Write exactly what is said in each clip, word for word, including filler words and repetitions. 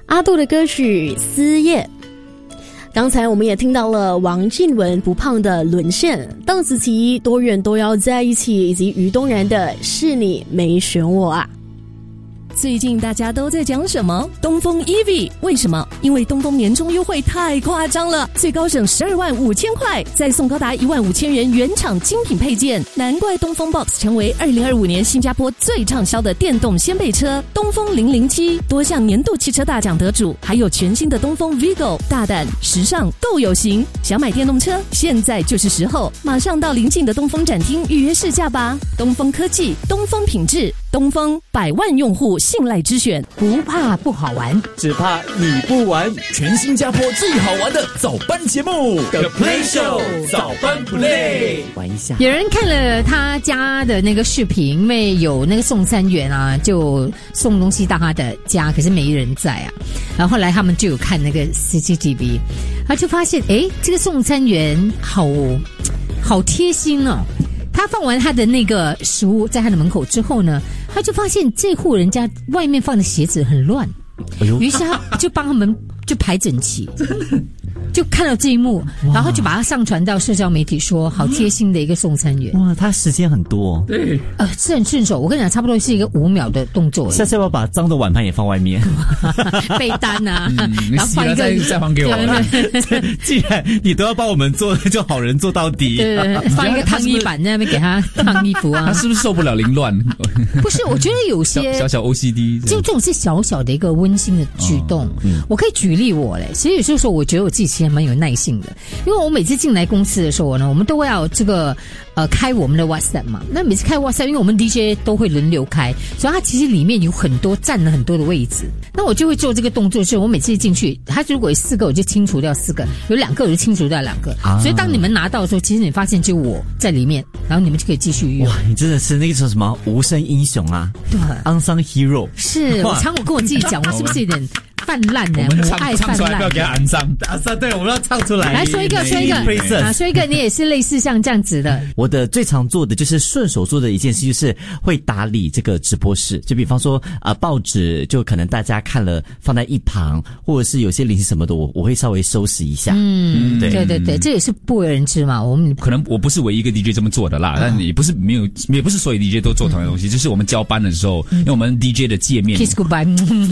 阿杜的歌曲《思夜》。刚才我们也听到了王靖雯不胖的沦陷，邓紫棋多远都要在一起，以及于东然的是你没选我啊。 最近大家都在讲什么？东风 E V 为什么？因为东风年终优惠太夸张了，最高省十二万五千块，再送高达一万五千元原厂精品配件，难怪东风 Box 成为二零二五年新加坡最畅销的电动掀背车。东风零零七多项年度汽车大奖得主，还有全新的东风 Vigo， 大胆时尚都有型。想买电动车，现在就是时候，马上到邻近的东风展厅预约试驾吧。东风科技，东风品质，东风百万用户信赖之选， 不怕不好玩， 只怕你不玩。全新加坡最好玩的早班节目 The Play Show 早班 Play， 玩一下。有人看了他家的那个视频，因为有那个送餐员啊，就送东西到他的家，可是没人在啊。然后后来他们就有看那个 C C T V， 他就发现，诶，这个送餐员好好贴心哦。他放完他的那个食物在他的门口之后呢，他就发现这户人家外面放的鞋子很乱，哎呦，于是他就帮他们就排整齐。就看到这一幕，然后就把它上传到社交媒体，说好贴心的一个送餐员。 哇，他时间很多， 对， 呃，是很顺手。我跟你讲，差不多是一个五秒的动作。 下次要不要把脏的碗盘也放外面？ 被单啊， 嗯、 然后放一个再再还给我。 既然你都要帮我们做，就好人做到底。 对对对，放一个烫衣板在那边给他烫衣服啊。 他是不是受不了凌乱？ 不是，我觉得有些小小 O C D， 就这种是小小的一个温馨的举动。哦嗯、我可以举例我嘞，其实有时候说，我觉得我自己其实蛮有耐性的，因为我每次进来公司的时候呢，我们都会要这个呃开我们的 WhatsApp 嘛。那每次开 WhatsApp， 因为我们 D J 都会轮流开，所以它其实里面有很多占了很多的位置。那我就会做这个动作，就是我每次进去，它如果有四个，我就清除掉四个；有两个，我就清除掉两个。啊、所以当你们拿到的时候，其实你发现就我在里面，然后你们就可以继续用。 哇，你真的是那个什么无声英雄啊！ 对 ，unsung hero。 是我常我跟我自己讲，我是不是有点泛滥呢？ 我们唱爱泛滥， 唱出来不要给他安上， 安上，对，我们要唱出来。 来说一个，说一个，啊，说一个，你也是类似像这样子的。 我的最常做的就是顺手做的一件事，就是会打理这个直播室。就比方说，啊、呃，报纸就可能大家看了放在一旁，或者是有些零食什么的，我我会稍微收拾一下。 嗯，对对对对，这也是不为人知嘛。我们可能我不是唯一一个 D J 这么做的啦，但也不是没有，也不是所有 D J 都做同样的东西。就是我们交班的时候，因为我们 D J 的界面 ，kiss goodbye。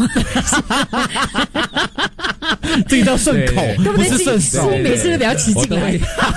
这个叫顺口，不是顺手。 每次都比较起劲来。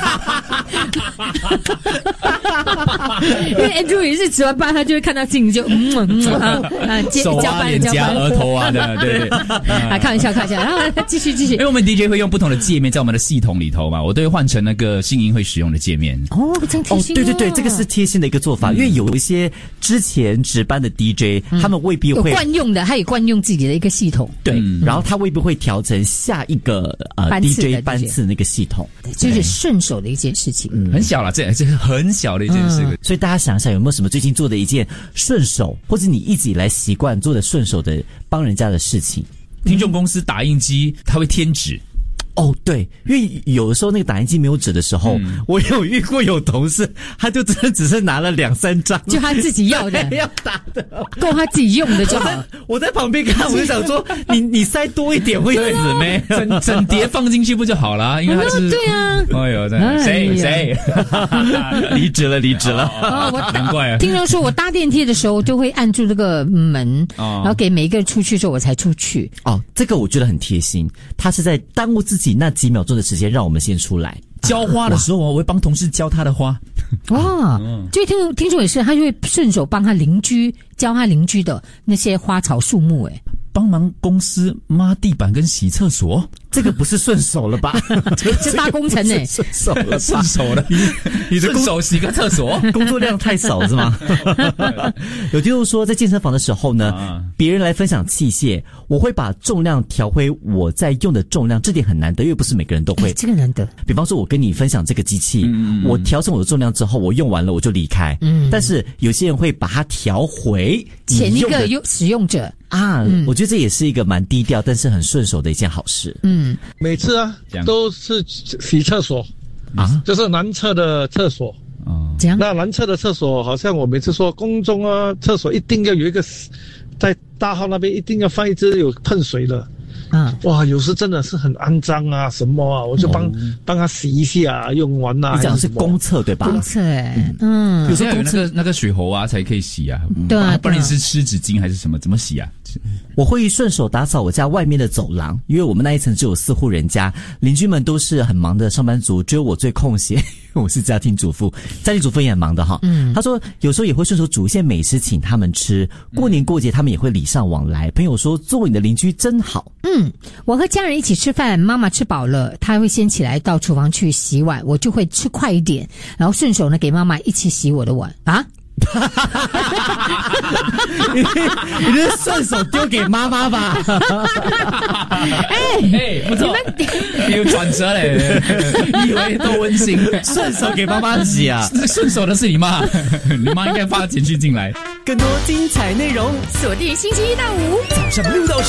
因为 Andrew 也是值完班，他就会看到镜就嗯嗯啊， 手啊、脸颊、额头啊的，对对。 啊，开玩笑，开玩笑，然后继续继续。 因为我们 D J 会用不同的界面在我们的系统里头嘛，我都会换成那个信音会使用的界面。 哦，真贴心。 哦，对对对，这个是贴心的一个做法，因为有一些之前值班的 D J， 他们未必会有惯用的，他也惯用自己的一个系统。 对，然后他未必会调成下一个呃 D J 班次那个系统， 就是顺手的一件事情。 嗯，很小啦，这这是很小的一件事。 嗯、所以大家想想有没有什么最近做的一件顺手，或者你一直以来习惯做的顺手的帮人家的事情？ 听众公司打印机它会添纸。 哦，对，因为有的时候那个打印机没有纸的时候，嗯、我有遇过有同事，他就真的只是拿了两三张， 就他自己要的， 要打的， 够他自己用的就好。 我在, 我在旁边看，我就想说，你你塞多一点会死没？ 整整叠放进去不就好了？因为它是对啊。 哎呦，谁谁离职了，离职了。 哦，我难怪啊。 听说说我搭电梯的时候就会按住这个门，哦、然后给每一个人出去之后我才出去。 哦，这个我觉得很贴心，他是在耽误自己那几秒钟的时间，让我们先出来。 浇花的时候，我会帮同事浇他的花。 哇，就听听说也是，他就会顺手帮他邻居浇他邻居的那些花草树木，哎， 帮忙公司抹地板跟洗厕所。 这个不是顺手了吧？ 这大工程哎， 顺手了， 顺手了。你的顺手洗个厕所， 工作量太少是吗？有就是说，在健身房的时候呢，别人来分享器械，我会把重量调回我在用的重量，这点很难得，因为不是每个人都会。 这个难得。 比方说，我跟你分享这个机器，嗯、我调整我的重量之后，我用完了我就离开。嗯，但是有些人会把它调回前一个用使用者。 啊、嗯，我觉得这也是一个蛮低调，但是很顺手的一件好事。 嗯， 每次啊都是洗厕所啊，就是男厕的厕所。 哦， 这样。 那男厕的厕所，好像我每次说公众啊厕所一定要有一个，在大号那边一定要放一支有喷水的， 嗯， 哇，有时真的是很肮脏啊，什么啊，我就帮、哦、帮他洗一下，用完啊。 你讲的是公厕对吧？ 公厕哎，嗯， 有时候有那个那个水喉啊才可以洗啊， 对啊， 不然你是湿纸巾还是什么？怎么洗啊？ 我会顺手打扫我家外面的走廊，因为我们那一层只有四户人家，邻居们都是很忙的上班族，只有我最空闲，因为我是家庭主妇，家庭主妇也很忙的哈。嗯，他说有时候也会顺手煮一些美食请他们吃，过年过节他们也会礼尚往来。朋友说做你的邻居真好。 嗯，我和家人一起吃饭，妈妈吃饱了，她会先起来到厨房去洗碗，我就会吃快一点，然后顺手呢给妈妈一起洗我的碗啊。 你你是顺手丢给妈妈吧？ 哎哎，不错，有转折嘞，以为多温馨， 顺手给妈妈洗啊， 顺手的是你妈，你妈应该发简讯进来。 更多精彩内容， 锁定星期一到五早上六到十。